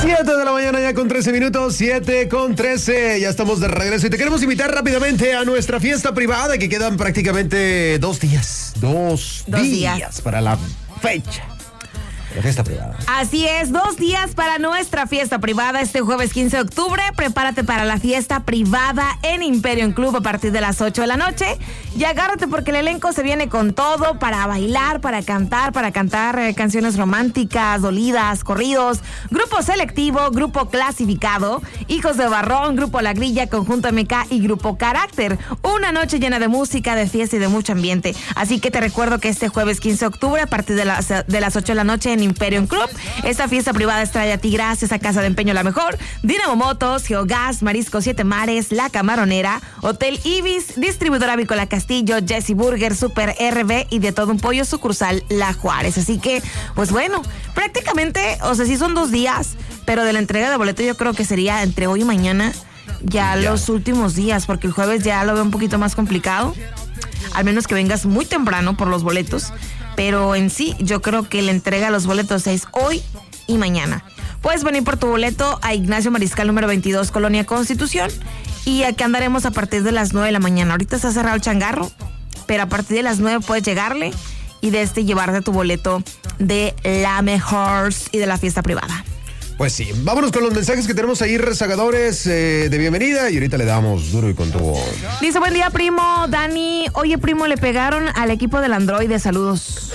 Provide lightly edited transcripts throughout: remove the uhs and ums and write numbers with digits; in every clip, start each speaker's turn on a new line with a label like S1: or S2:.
S1: 7 de la mañana ya con 13 minutos, 7 con 13. Ya estamos de regreso y te queremos invitar rápidamente a nuestra fiesta privada, que quedan prácticamente 2 días. Dos días para la fecha. La fiesta privada.
S2: Así es, 2 días para nuestra fiesta privada este jueves 15 de octubre. Prepárate para la fiesta privada en Imperium Club a partir de las 8 de la noche. Y agárrate porque el elenco se viene con todo para bailar, para cantar canciones románticas, dolidas, corridos, grupo selectivo, grupo clasificado, Hijos de Barrón, grupo La Grilla, Conjunto MK y grupo Carácter. Una noche llena de música, de fiesta y de mucho ambiente. Así que te recuerdo que este jueves 15 de octubre a partir de las 8 de la noche en Imperium Club. Esta fiesta privada extrae a ti gracias a Casa de Empeño La Mejor, Dinamo Motos, Geogas, Marisco 7 Mares, La Camaronera, Hotel Ibis, Distribuidora Avícola Castillo, Jesse Burger, Super RB y De Todo Un Pollo, sucursal La Juárez. Así que, pues bueno, prácticamente, o sea, sí son 2 días, pero de la entrega de boleto yo creo que sería entre hoy y mañana, ya los últimos días, porque el jueves ya lo veo un poquito más complicado, al menos que vengas muy temprano por los boletos. Pero en sí, yo creo que la entrega de los boletos es hoy y mañana. Puedes venir por tu boleto a Ignacio Mariscal número 22, Colonia Constitución. Y aquí andaremos a partir de las 9 de la mañana. Ahorita está cerrado el changarro, pero a partir de las 9 puedes llegarle y llevarte tu boleto de La Mejor y de la fiesta privada.
S1: Pues sí, vámonos con los mensajes que tenemos ahí, rezagadores de bienvenida, y ahorita le damos duro y con todo.
S2: Dice, buen día, primo. Dani, oye, primo, le pegaron al equipo del Android. Saludos.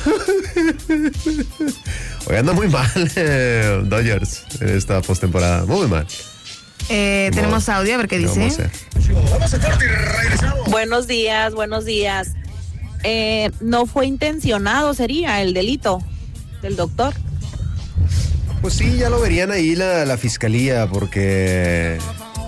S1: Hoy anda muy mal Dodgers en esta postemporada, muy mal.
S2: Tenemos audio, a ver qué dice.
S1: Vamos a corte y regresamos.
S3: Buenos días. No fue intencionado, sería el delito del doctor.
S1: Pues sí, ya lo verían ahí la fiscalía, porque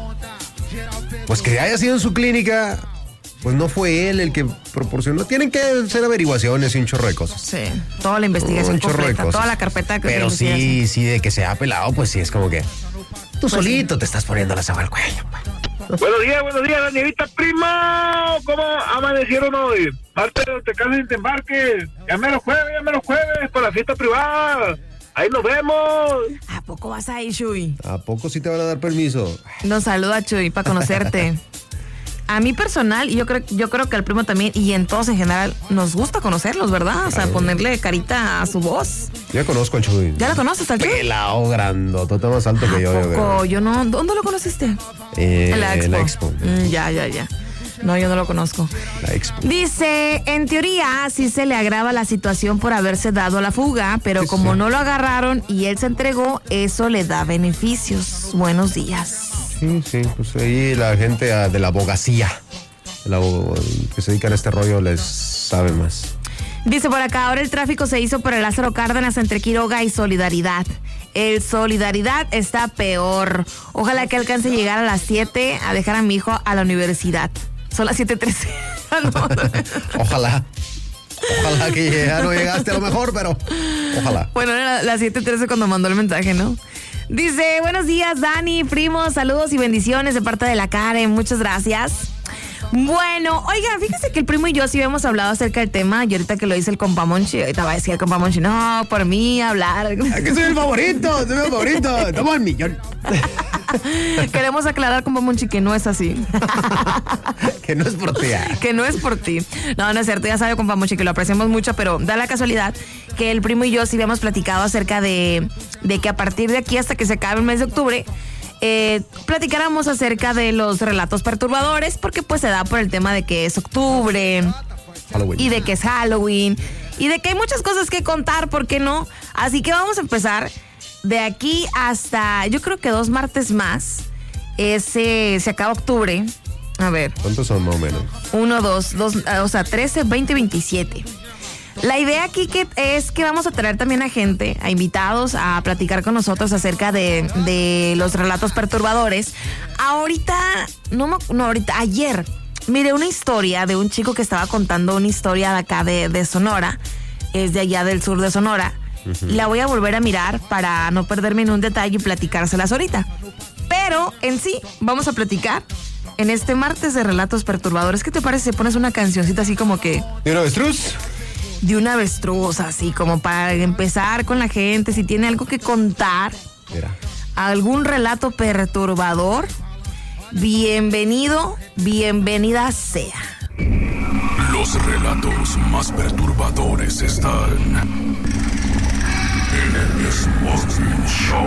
S1: pues que haya sido en su clínica, pues no fue él el que proporcionó. Tienen que hacer averiguaciones y un chorro de cosas.
S2: Sí, toda la investigación completa, toda la carpeta.
S1: Pero sí, de que se ha pelado, pues sí, es como que tú pues solito sí te estás poniendo la soga al cuello.
S4: Buenos días, Danielita, prima. ¿Cómo amanecieron hoy? Parte de te cases y te embarques. Ya me lo jueves para la fiesta privada. Ahí nos vemos.
S2: ¿A poco vas a ir, Chuy?
S1: ¿A poco sí te van a dar permiso?
S2: Nos saluda, Chuy, para conocerte. A mí personal, y yo creo que al primo también, y en todos en general, nos gusta conocerlos, ¿verdad? O sea, ponerle carita a su voz.
S1: Yo conozco al Chuy.
S2: ¿Ya lo conoces al Chuy?
S1: Pelao grandotote, más alto que yo.
S2: Poco, yo no. ¿Dónde lo conociste? En la Expo. Ya. No, yo no lo conozco.
S1: La Expo.
S2: Dice, en teoría sí se le agrava la situación por haberse dado la fuga, pero como no lo agarraron y él se entregó, eso le da beneficios. Buenos días.
S1: Sí, pues ahí la gente de la abogacía, que se dedican a este rollo, les sabe más.
S2: Dice por acá, ahora el tráfico se hizo por el Lázaro Cárdenas entre Quiroga y Solidaridad. El Solidaridad está peor. Ojalá que alcance a llegar a las 7 a dejar a mi hijo a la universidad. Son las 7:13.
S1: Ojalá que ya no llegaste a lo mejor, pero ojalá.
S2: Bueno, era las 7:13 cuando mandó el mensaje, ¿no? Dice, buenos días, Dani, primo, saludos y bendiciones de parte de la Karen. Muchas gracias. Bueno, oigan, fíjense que el primo y yo sí habíamos hablado acerca del tema, y ahorita que lo dice el compa Monchi, ahorita va a decir el compa Monchi, no, por mí hablar.
S1: Aquí soy el favorito, estamos al millón.
S2: Queremos aclarar, compa Monchi, que no es así.
S1: Que no es por ti.
S2: Que no es por ti. No es cierto, ya sabe, compa Monchi, que lo apreciamos mucho, pero da la casualidad que el primo y yo sí habíamos platicado acerca de que a partir de aquí hasta que se acabe el mes de octubre, platicáramos acerca de los relatos perturbadores, porque pues se da por el tema de que es octubre, Halloween. Y de que es Halloween, y de que hay muchas cosas que contar, ¿por qué no? Así que vamos a empezar de aquí hasta, yo creo que 2 martes más, se acaba octubre. A ver.
S1: ¿Cuántos son más o menos?
S2: 1, 2, o sea, 13, 20, 27. La idea aquí es que vamos a traer también a gente, a invitados, a platicar con nosotros acerca de los relatos perturbadores. Ayer miré una historia de un chico que estaba contando una historia de acá de Sonora, es de allá del sur de Sonora. Uh-huh. La voy a volver a mirar para no perderme en un detalle y platicárselas ahorita. Pero en sí, vamos a platicar en este martes de relatos perturbadores. ¿Qué te parece si pones una cancioncita así como que...
S1: ¿De un avestruz?
S2: De una avestruz, así como para empezar con la gente, si tiene algo que contar.
S1: Mira.
S2: algún relato perturbador, bienvenido, bienvenida sea.
S5: Los relatos más perturbadores están en el Smoking Show.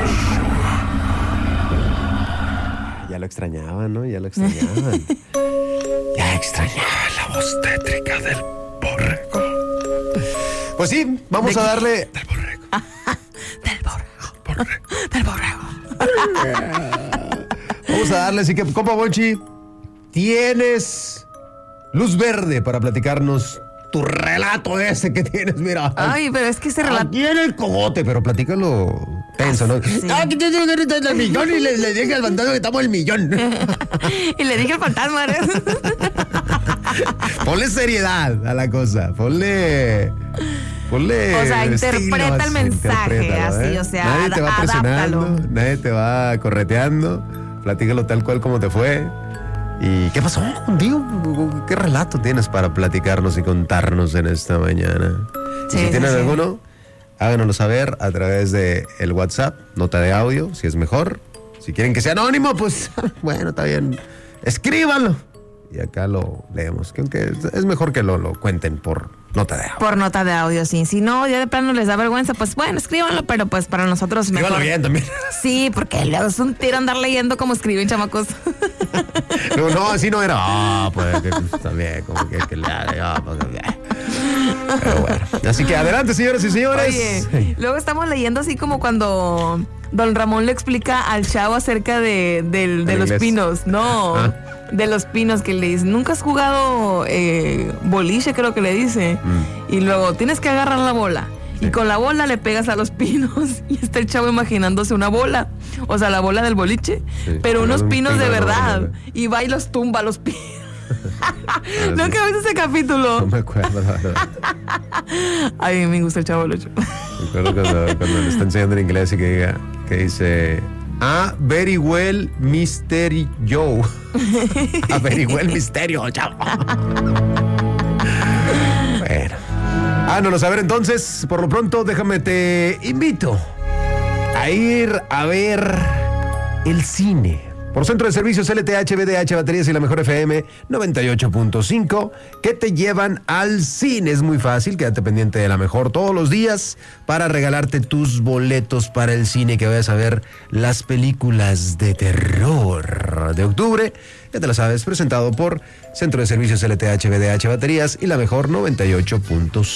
S1: Ya lo extrañaban, ¿no? Ya lo extrañaban. Ya extrañaba la voz tétrica del borrego. Pues sí, vamos a darle... Del borrego.
S2: Del borrego.
S1: Vamos a darle, así que, compa Bonchi, tienes luz verde para platicarnos tu relato ese que tienes, mira.
S2: Ay, pero es que ese relato...
S1: Aquí en el cogote, pero platícalo tenso, ¿no?
S2: Sí.
S1: Aquí tienes el millón y le dije al fantasma que estamos el millón.
S2: Y le dije al fantasma, ¿eh?
S1: Ponle seriedad a la cosa, ponle...
S2: O sea, interpreta el mensaje así, o sea,
S1: nadie te va presionando,
S2: adáptalo.
S1: nadie te va correteando, platícalo tal cual como te fue. ¿Y qué pasó contigo? ¿Qué relato tienes para platicarnos y contarnos en esta mañana?
S2: Sí,
S1: y si tienen
S2: sí.
S1: alguno, háganoslo saber a través de el WhatsApp, nota de audio, si es mejor. Si quieren que sea anónimo, pues bueno, está bien, escríbanlo. Y acá lo leemos, que aunque es mejor que lo cuenten por nota de audio.
S2: Por nota de audio, sí. Si no, ya de plano les da vergüenza, pues bueno, escríbanlo, pero pues para nosotros mejor.
S1: Escríbanlo bien también.
S2: Sí, porque luego es un tiro andar leyendo como escriben, chamacos.
S1: No, así no era. Pues también, como que le haga. Pero bueno. Así que adelante, señoras y señores.
S2: Oye,
S1: Sí.
S2: luego estamos leyendo así como cuando don Ramón le explica al chavo acerca de los
S1: inglés.
S2: pinos. No,
S1: Ah.
S2: de los pinos que le dice. Nunca has jugado boliche, creo que le dice. Y luego tienes que agarrar la bola. Y con la bola le pegas a los pinos. Y está el chavo imaginándose una bola. O sea, la bola del boliche.
S1: Sí,
S2: pero unos
S1: un
S2: pinos
S1: pino
S2: de
S1: de
S2: verdad.
S1: bola.
S2: Y va y los tumba a los pinos.
S1: Ahora
S2: ¿Nunca
S1: sí.
S2: viste ese capítulo?
S1: No me acuerdo, la verdad.
S2: Ay, me gusta el chavo Lucho.
S1: Me acuerdo cuando le está enseñando en inglés y que dice... very well, Mystery Joe. Very well, Misterio, chao. Bueno. Háganoslo saber entonces. Por lo pronto, déjame te invito a ir a ver el cine. Por Centro de Servicios LTH, BDH, Baterías y la Mejor FM 98.5, que te llevan al cine. Es muy fácil, quédate pendiente de la Mejor todos los días para regalarte tus boletos para el cine, que vayas a ver las películas de terror de octubre. Ya te lo sabes, presentado por Centro de Servicios LTH, BDH, Baterías y la Mejor 98.5.